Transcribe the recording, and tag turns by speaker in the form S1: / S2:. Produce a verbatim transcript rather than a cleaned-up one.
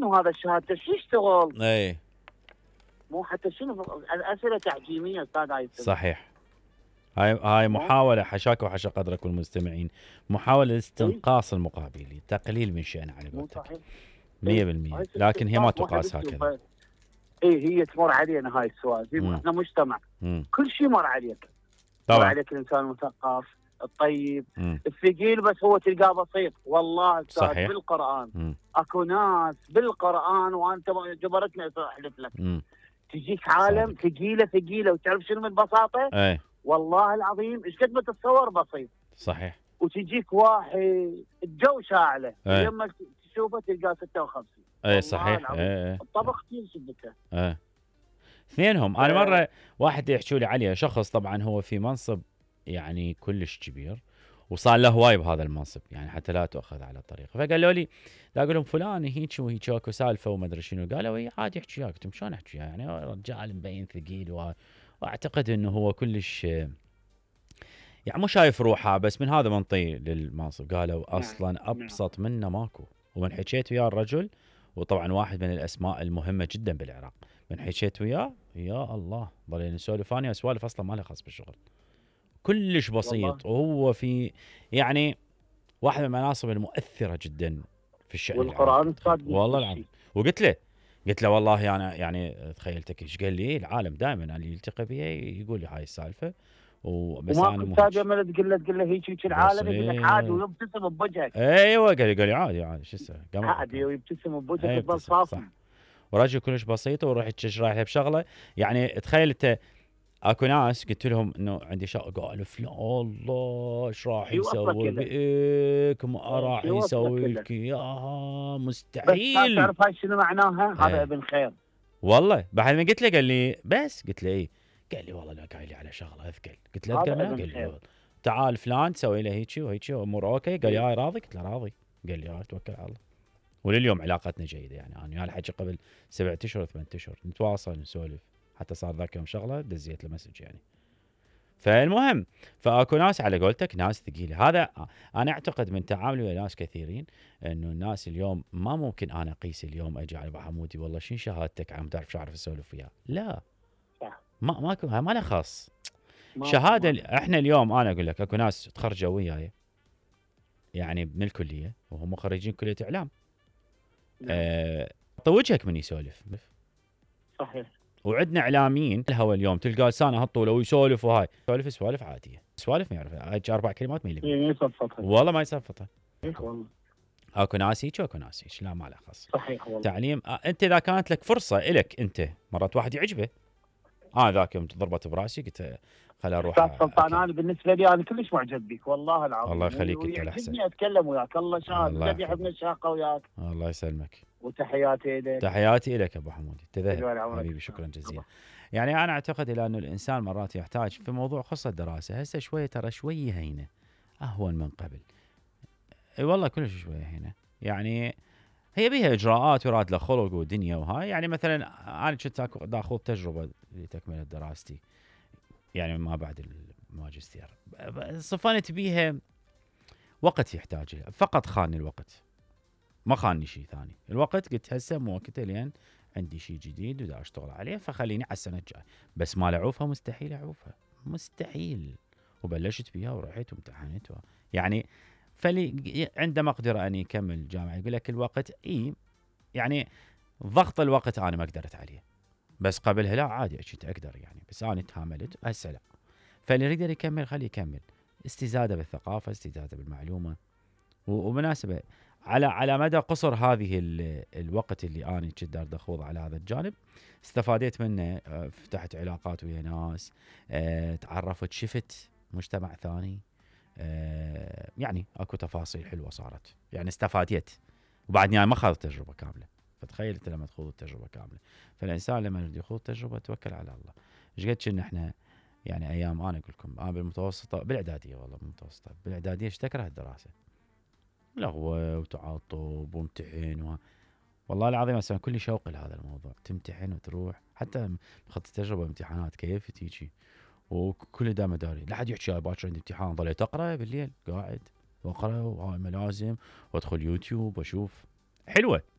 S1: شنو هذا الشهاده شو يشتغل؟
S2: اي
S1: مو حتى شنو الاسئله تعجيميه استاذ هاي السنة.
S2: صحيح. هاي هاي
S1: مو؟
S2: محاوله، حشاك وحشا قدرك والمستمعين، محاوله
S1: اي
S2: لاستنقاص المقابل، تقليل من شأنه على
S1: مو
S2: قولتك
S1: صحيح. اي
S2: مية
S1: هاي
S2: بالمية،
S1: ست
S2: لكن هي ما
S1: استاذ واحد
S2: تقاس هكذا.
S1: يشوفها. اي هي تمر علينا هاي السوالف،
S2: مم.
S1: احنا مجتمع
S2: مم.
S1: كل شيء مر عليك. مر
S2: طبعا.
S1: عليك الانسان المثقف الطيب
S2: مم.
S1: الثقيل، بس هو تلقاه بسيط. والله استاذ
S2: صحيح.
S1: بالقران
S2: مم.
S1: اكو ناس بالقران، وانت جبرتني احلف لك،
S2: مم.
S1: تجيك عالم
S2: صادق.
S1: ثقيله ثقيله، وتعرف شنو من البساطه؟
S2: اي
S1: والله العظيم ايش قد ما تتصور بسيط،
S2: صحيح.
S1: وتجيك واحد الجو شاعله
S2: اي
S1: لما تشوفه تلقاه ستة وخمسين.
S2: اي
S1: والله
S2: صحيح.
S1: العظيم
S2: اي
S1: الطبق كثير شدته.
S2: اي اثنينهم.
S1: ف...
S2: انا مره واحد يحكوا لي عليه، شخص طبعا هو في منصب يعني كلش كبير، وصار له هواي بهذا المنصب، يعني حتى لا تؤخذ على الطريق. فقالوا لي، لا اقول لهم فلان هيك وهيك اكو سالفه وما ادري شنو. قالوا اي عادي احكي وياك. قلت لهم شلون احكي وياه؟ يعني رجال مبين ثقيل و... واعتقد انه هو كلش يعني مو شايف روحه، بس من هذا منطي للمنصب. قالوا اصلا
S1: نعم.
S2: ابسط منه ماكو. ومن حكيت وياه الرجل، وطبعا واحد من الاسماء المهمه جدا بالعراق، من حكيت وياه يا الله ضلينا نسولف انا سوالف اصلا ما لها خاص بالشغل، كلش بسيط. وهو في يعني واحد من المناصب المؤثره جدا في الشأن
S1: والقرآن
S2: العراقي
S1: الصادق
S2: والله العظيم. وقلت له قلت له والله انا يعني تخيلتك ايش قال لي. العالم دائما اللي يلتقي بي يقول لي هاي السالفه، وبس
S1: وما
S2: انا مو
S1: كنت
S2: هيك.
S1: لما تقول له تقول له هيك هيك العالم يقول لك عادي ويبتسم بوجهك.
S2: ايوه قال لي قال لي عادي عادي شو اسوي
S1: عادي ويبتسم بوجهك تظل
S2: صح.
S1: صافي.
S2: ورجل كلش بسيط وروح تشش رايح بشغله. يعني تخيل انت، اكو ناس قلت لهم انه عندي شغله، قالوا فلان الله ايش راح يسوي بيك، ما راح يسوي لك اياها مستحيل.
S1: بس تعرف هاي شنو معناها؟
S2: ايه.
S1: هذا ابن خير
S2: والله. بعد ما قلت له قال لي بس، قلت له ايه، قال لي والله لا قايل لي على شغله اثقل. قلت له اثقل منها؟ قال لي تعال فلان تسوي له هيك وهيك وامور اوكي. قال لي هاي راضي؟ قلت له راضي. قال لي هاي توكل على الله. ولليوم علاقتنا جيده، يعني انا وياه الحكي قبل سبعة اشهر ثمانية اشهر نتواصل نسولف، حتى صار ذاك يوم شغله دزيت له مسج يعني. فالمهم، فاكو ناس على قولتك ناس ثقيله. هذا انا اعتقد من تعاملي ويا ناس كثيرين انه الناس اليوم ما ممكن انا اقيس اليوم اجي على ابو حمودي والله شنو شهادتك عم تعرف شو اعرف اسولف وياه. لا
S1: صح.
S2: ما ماكو، ما له خاص شهاده. ما. احنا اليوم انا اقول لك اكو ناس تخرجوا وياي يعني من الكليه وهم خريجين كليه اعلام. أه وجهك من يسولف.
S1: صحيح.
S2: وعندنا اعلاميين الهوا اليوم تلقى لسانه هالطول ويسولف وهاي سوالف سوالف عاديه، سوالف ما يعرف اربع كلمات ما يلمي
S1: يصفطها
S2: والله ما يصفطها.
S1: والله
S2: اكو ناس هيك واكو ناس هيك، لا ما له خص.
S1: صحيح والله.
S2: تعليم آه انت اذا كانت لك فرصه الك انت، مرات واحد يعجبه. انا آه ذاك يوم ضربت براسي قلت خل اروح.
S1: استاذ سلطان انا بالنسبه لي انا كلش معجب بك والله العظيم.
S2: الله يخليك انت الاحسن.
S1: ويعجبني اتكلم وياك. الله شاهد ذبيح ابن الشاقه وياك.
S2: الله يسلمك.
S1: وتحياتي لك.
S2: تحياتي لك ابو حمودي. تذهب حبيبي شكرا جزيلا. يعني انا اعتقد الى انه الانسان مرات يحتاج في موضوع خصوصا الدراسه هسه شويه، ترى شويه هينه اهون من قبل. اي والله كلش شويه هينه. يعني هي بيها اجراءات ويراد له خلق ودنيا وهاي. يعني مثلا انا كنت اخذ تجربه لتكمله دراستي يعني ما بعد الماجستير، صفنت بيها وقت يحتاج له. فقط خاني الوقت، ما خاني شيء ثاني. الوقت قلت هسه مو وقته لين عندي شيء جديد ودا اشتغل عليه، فخليني على السنه الجايه. بس ما اعوفها مستحيل اعوفها مستحيل. وبلشت بيها ورحت وامتحنت و... يعني فلي عنده مقدره اني اكمل الجامعه. يقول لك الوقت اي يعني ضغط الوقت انا ما قدرت عليه، بس قبلها لا عادي كنت اقدر يعني. بس انا تهاملت هسه لا. فاللي يقدر يكمل خليه يكمل. استزاده بالثقافه، استزاده بالمعلومه. ومناسبه على على مدى قصر هذه الوقت اللي انا كنت دار اخوض على هذا الجانب، استفاديت منه. فتحت علاقات ويا ناس، أه تعرفت، شفت مجتمع ثاني. أه يعني اكو تفاصيل حلوه صارت، يعني استفاديت. وبعدني انا ما اخذت تجربه كامله، فتخيل انت لما تخوض التجربه كامله. فالانسان لما يريد يخوض تجربه توكل على الله. ايش قد كنا احنا يعني ايام، انا اقول لكم انا بالمتوسطه بالاعداديه، والله بالمتوسطه بالاعداديه ايش تكره الدراسه، لغوه وتعاطب وامتحن و... والله العظيم اصلا كل شوق لهذا الموضوع. تمتحن وتروح، حتى اخذت تجربه امتحانات كيف تيجي وكل دا مداري. لا حد يحكي باكر عندي امتحان، ظليت اقرا بالليل قاعد واقرا وهاي ملازم وادخل يوتيوب واشوف. حلوه